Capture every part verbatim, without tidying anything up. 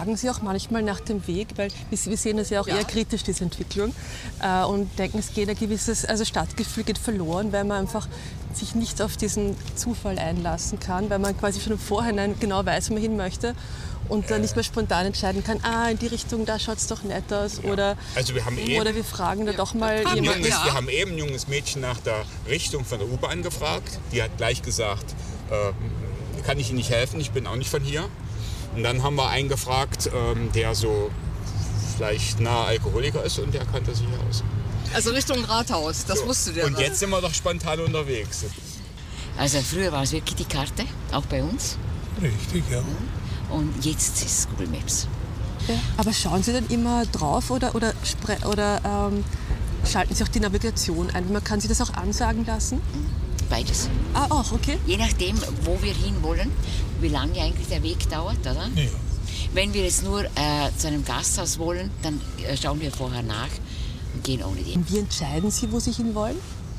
fragen Sie auch manchmal nach dem Weg, weil wir sehen das ja auch ja. eher kritisch, diese Entwicklung, äh, und denken, es geht ein gewisses also Stadtgefühl geht verloren, weil man einfach sich nicht auf diesen Zufall einlassen kann, weil man quasi schon im Vorhinein genau weiß, wo man hin möchte und dann nicht mehr spontan entscheiden kann, ah, in die Richtung, da schaut es doch nett aus, ja. oder, also wir haben eben, oder wir fragen da doch mal jemanden. jemanden. Ja. Wir haben eben ein junges Mädchen nach der Richtung von der U-Bahn gefragt, die hat gleich gesagt, äh, kann ich Ihnen nicht helfen, ich bin auch nicht von hier. Und dann haben wir einen gefragt, ähm, der so vielleicht nahe Alkoholiker ist und der kannte sich aus. Also Richtung Rathaus, das so. Wusste der. Und jetzt sind wir doch spontan unterwegs. Also früher war es wirklich die Karte, auch bei uns. Richtig, ja. Und jetzt ist es Google Maps. Ja. Aber schauen Sie dann immer drauf oder, oder, oder ähm, schalten Sie auch die Navigation ein? Man kann sich das auch ansagen lassen? Beides. Ah, auch, okay. Je nachdem, wo wir hinwollen, wie lange eigentlich der Weg dauert, oder? Ja. Wenn wir jetzt nur äh, zu einem Gasthaus wollen, dann äh, schauen wir vorher nach und gehen ohne den. Und wie entscheiden Sie, wo Sie hinwollen?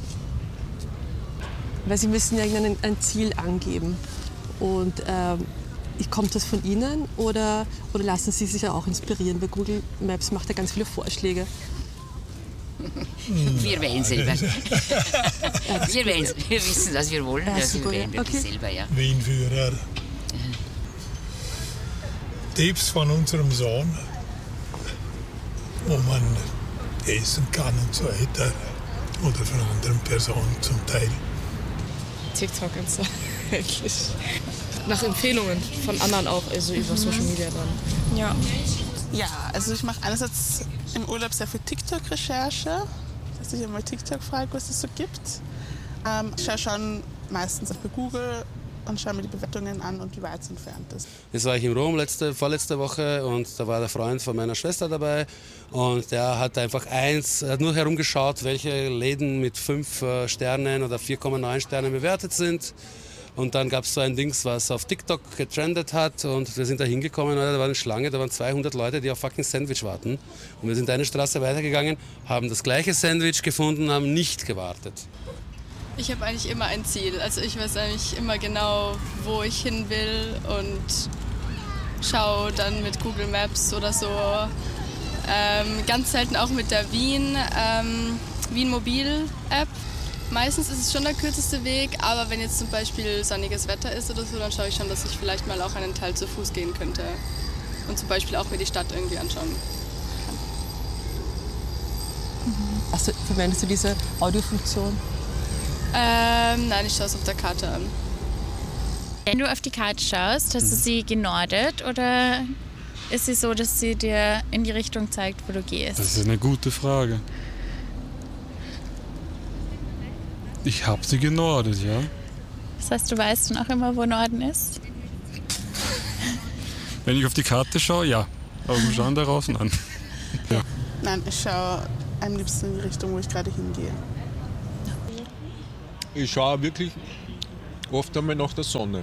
Weil Sie müssen ja ein, ein Ziel angeben. Und ähm, kommt das von Ihnen oder, oder lassen Sie sich ja auch inspirieren? Weil Google Maps macht ja ganz viele Vorschläge. Wir wählen selber. wir, wählen, wir wissen, was wir wollen. Ja, also wir wählen wirklich okay. selber, ja. Wienführer. Tipps von unserem Sohn, wo man essen kann und so weiter. Oder von anderen Personen zum Teil. TikTok und so. Eigentlich. Nach Empfehlungen von anderen auch, also über mhm. Social Media dann. Ja. Ja, also ich mache einerseits im Urlaub sehr viel TikTok-Recherche, dass ich immer TikTok frage, was es so gibt. Ähm, ich schaue schon meistens bei Google und schaue mir die Bewertungen an und wie weit es entfernt ist. Jetzt war ich in Rom letzte, vorletzte Woche und da war der Freund von meiner Schwester dabei und der hat einfach eins, er hat nur herumgeschaut, welche Läden mit fünf Sternen oder vier Komma neun Sternen bewertet sind. Und dann gab es so ein Dings, was auf TikTok getrendet hat und wir sind da hingekommen, da war eine Schlange, da waren zweihundert Leute, die auf fucking Sandwich warten. Und wir sind eine Straße weitergegangen, haben das gleiche Sandwich gefunden, haben nicht gewartet. Ich habe eigentlich immer ein Ziel, also ich weiß eigentlich immer genau, wo ich hin will und schaue dann mit Google Maps oder so. Ähm, ganz selten auch mit der Wien, ähm, Wien Mobil App. Meistens ist es schon der kürzeste Weg, aber wenn jetzt zum Beispiel sonniges Wetter ist oder so, dann schaue ich schon, dass ich vielleicht mal auch einen Teil zu Fuß gehen könnte und zum Beispiel auch mir die Stadt irgendwie anschauen kann. Mhm. Also verwendest du diese Audiofunktion? Ähm, nein, ich schaue es auf der Karte an. Wenn du auf die Karte schaust, hast du sie genordet oder ist sie so, dass sie dir in die Richtung zeigt, wo du gehst? Das ist eine gute Frage. Ich habe sie genordet, ja. Das heißt, du weißt dann auch immer, wo Norden ist? Wenn ich auf die Karte schaue, ja. Aber wir schauen da draußen an. Ja. Nein, ich schaue am liebsten in die Richtung, wo ich gerade hingehe. Ich schaue wirklich oft einmal nach der Sonne.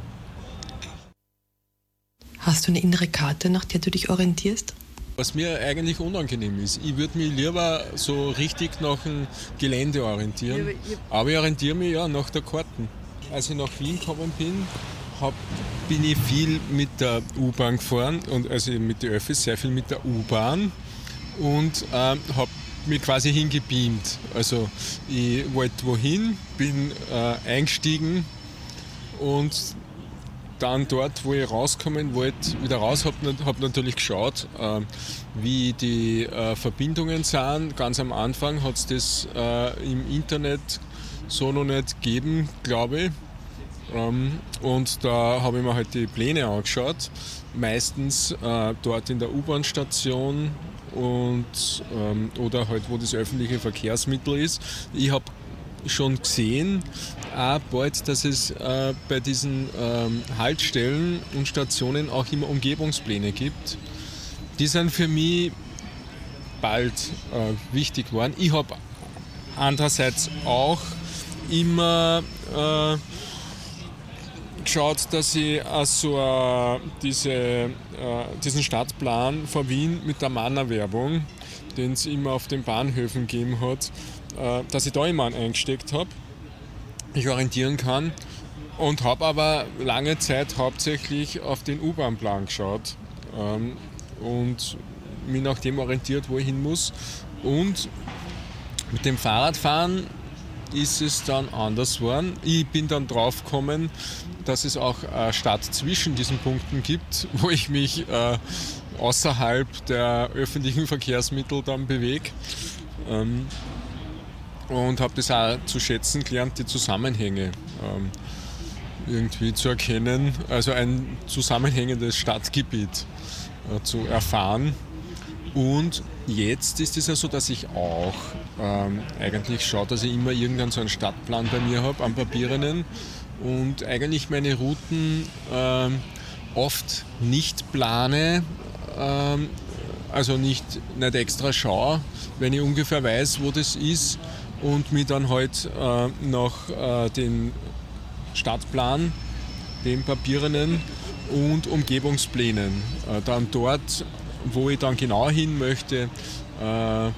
Hast du eine innere Karte, nach der du dich orientierst? Was mir eigentlich unangenehm ist, ich würde mich lieber so richtig nach dem Gelände orientieren, aber ich orientiere mich ja nach der Karte. Als ich nach Wien gekommen bin, hab, bin ich viel mit der U-Bahn gefahren, und also mit den Öffis, sehr viel mit der U-Bahn und ähm, habe mich quasi hingebeamt. Also ich wollte wohin, bin äh, eingestiegen und dann dort, wo ich rauskommen wollte, wieder raus, habe hab natürlich geschaut, äh, wie die äh, Verbindungen sind. Ganz am Anfang hat es das äh, im Internet so noch nicht gegeben, glaube ich. Ähm, und da habe ich mir halt die Pläne angeschaut, meistens äh, dort in der U-Bahn-Station und, ähm, oder halt, wo das öffentliche Verkehrsmittel ist. Ich habe schon gesehen, auch bald, dass es äh, bei diesen ähm, Haltestellen und Stationen auch immer Umgebungspläne gibt. Die sind für mich bald äh, wichtig geworden. Ich habe andererseits auch immer äh, geschaut, dass ich also äh, diese, äh, diesen Stadtplan von Wien mit der Manna-Werbung, den es immer auf den Bahnhöfen gegeben hat, äh, dass ich da immer einen eingesteckt habe, mich orientieren kann, und habe aber lange Zeit hauptsächlich auf den U-Bahn-Plan geschaut. Ähm, und mich nach dem orientiert, wo ich hin muss. Und mit dem Fahrradfahren ist es dann anders geworden. Ich bin dann drauf gekommen, dass es auch eine Stadt zwischen diesen Punkten gibt, wo ich mich äh, außerhalb der öffentlichen Verkehrsmittel dann bewege. Ähm, und habe das auch zu schätzen gelernt, die Zusammenhänge ähm, irgendwie zu erkennen, also ein zusammenhängendes Stadtgebiet äh, zu erfahren. Und jetzt ist es ja so, dass ich auch ähm, eigentlich schaue, dass ich immer irgendwann so einen Stadtplan bei mir habe, am papierenen, und eigentlich meine Routen ähm, oft nicht plane, ähm, also nicht, nicht extra schaue, wenn ich ungefähr weiß, wo das ist, und mich dann halt äh, nach äh, den Stadtplan, den papierenen und Umgebungsplänen, äh, dann dort, wo ich dann genau hin möchte, äh,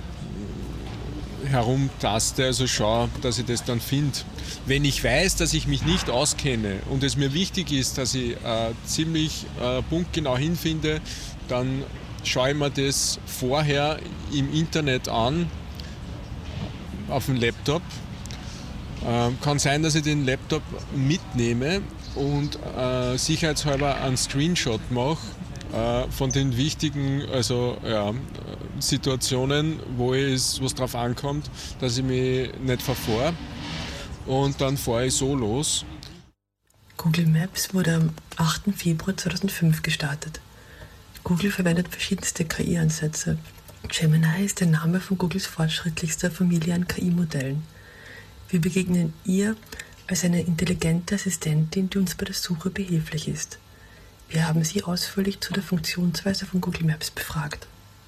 herumtaste, also schaue, dass ich das dann finde. Wenn ich weiß, dass ich mich nicht auskenne und es mir wichtig ist, dass ich äh, ziemlich äh, punktgenau hinfinde, dann schaue ich mir das vorher im Internet an, auf dem Laptop. Äh, kann sein, dass ich den Laptop mitnehme und äh, sicherheitshalber einen Screenshot mache äh, von den wichtigen also, ja, Situationen, wo es drauf ankommt, dass ich mich nicht verfahre. Und dann fahre ich so los. Google Maps wurde am achten Februar zweitausendfünf gestartet. Google verwendet verschiedenste K I-Ansätze. Gemini ist der Name von Googles fortschrittlichster Familie an K I-Modellen. Wir begegnen ihr als eine intelligente Assistentin, die uns bei der Suche behilflich ist. Wir haben sie ausführlich zu der Funktionsweise von Google Maps befragt.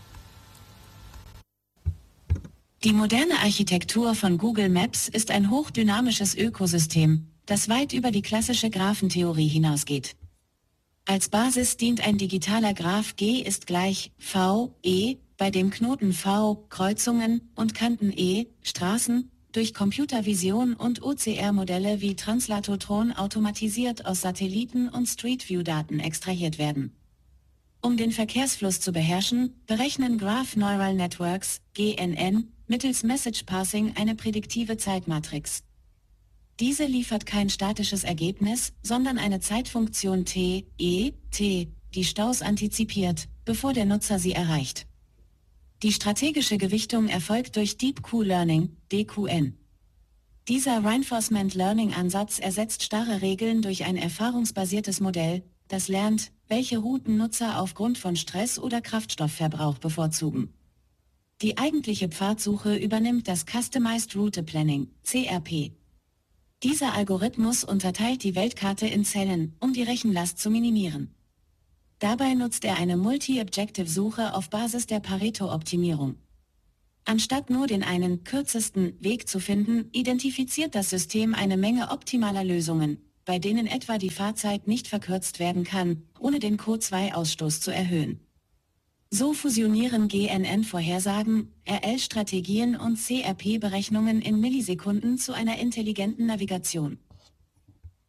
Die moderne Architektur von Google Maps ist ein hochdynamisches Ökosystem, das weit über die klassische Graphentheorie hinausgeht. Als Basis dient ein digitaler Graph G ist gleich V, E, bei dem Knoten V, Kreuzungen und Kanten E, Straßen, durch Computervision und O C R-Modelle wie Translatotron automatisiert aus Satelliten- und Street View-Daten extrahiert werden. Um den Verkehrsfluss zu beherrschen, berechnen Graph Neural Networks, G N N, mittels Message Parsing eine prädiktive Zeitmatrix. Diese liefert kein statisches Ergebnis, sondern eine Zeitfunktion T, E, T, die Staus antizipiert, bevor der Nutzer sie erreicht. Die strategische Gewichtung erfolgt durch Deep Q-Learning, D Q N. Dieser Reinforcement Learning Ansatz ersetzt starre Regeln durch ein erfahrungsbasiertes Modell, das lernt, welche Routen Nutzer aufgrund von Stress oder Kraftstoffverbrauch bevorzugen. Die eigentliche Pfadsuche übernimmt das Customized Route Planning, C R P. Dieser Algorithmus unterteilt die Weltkarte in Zellen, um die Rechenlast zu minimieren. Dabei nutzt er eine Multi-Objective-Suche auf Basis der Pareto-Optimierung. Anstatt nur den einen kürzesten Weg zu finden, identifiziert das System eine Menge optimaler Lösungen, bei denen etwa die Fahrzeit nicht verkürzt werden kann, ohne den C O zwei Ausstoß zu erhöhen. So fusionieren G N N-Vorhersagen, R L-Strategien und C R P-Berechnungen in Millisekunden zu einer intelligenten Navigation.